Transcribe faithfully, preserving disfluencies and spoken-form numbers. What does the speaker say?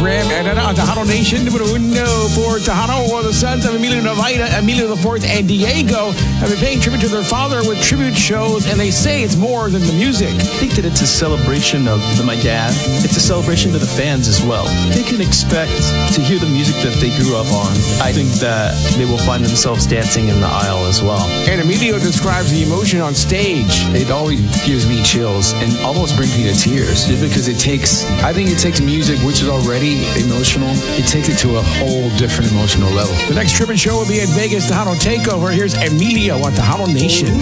Ram and uh, Tejano Nation. Numero uno for Tejano, or the sons of Emilio Navaita, Emilio the Fourth, and Diego have been paying tribute to their father with tribute shows, and they say it's more than the music. I think that it's a celebration of the, my dad. It's a celebration to the fans as well. They can expect to hear the music that they grew up on. I think that they will find themselves dancing in the aisle as well. And Emilio describes the emotion on stage. It always gives me chills and almost brings me to tears, just because it takes, I think it takes music, which is already emotional, it takes it to a whole different emotional level. The next tribute show will be in Vegas, Tejano Takeover. Here's Emilio on Tejano Nation.